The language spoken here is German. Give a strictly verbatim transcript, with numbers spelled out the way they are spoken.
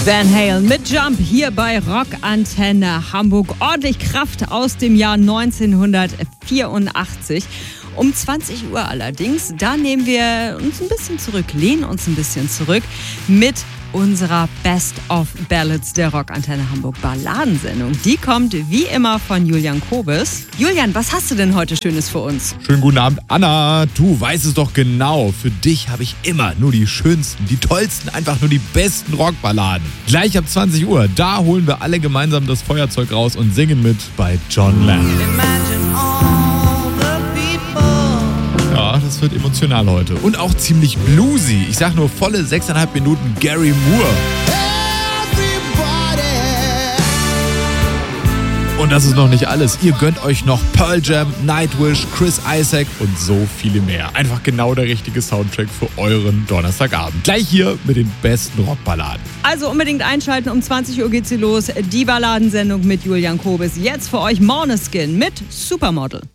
Van Halen mit Jump hier bei Rockantenne Hamburg. Ordentlich Kraft aus dem Jahr neunzehnhundertvierundachtzig. Um zwanzig Uhr allerdings, da nehmen wir uns ein bisschen zurück, lehnen uns ein bisschen zurück mit unserer Best of Ballads der Rockantenne Hamburg Balladensendung. Die kommt wie immer von Julian Kobes. Julian, was hast du denn heute Schönes für uns? Schönen guten Abend, Anna. Du weißt es doch genau. Für dich habe ich immer nur die schönsten, die tollsten, einfach nur die besten Rockballaden. Gleich ab zwanzig Uhr, da holen wir alle gemeinsam das Feuerzeug raus und singen mit bei John Lennon. Ja, das wird emotional heute. Und auch ziemlich bluesy. Ich sag nur volle sechseinhalb Minuten Gary Moore. Und das ist noch nicht alles. Ihr gönnt euch noch Pearl Jam, Nightwish, Chris Isaak und so viele mehr. Einfach genau der richtige Soundtrack für euren Donnerstagabend. Gleich hier mit den besten Rockballaden. Also unbedingt einschalten, um zwanzig Uhr geht sie los. Die Balladensendung mit Julian Kobes. Jetzt für euch Måneskin mit Supermodel.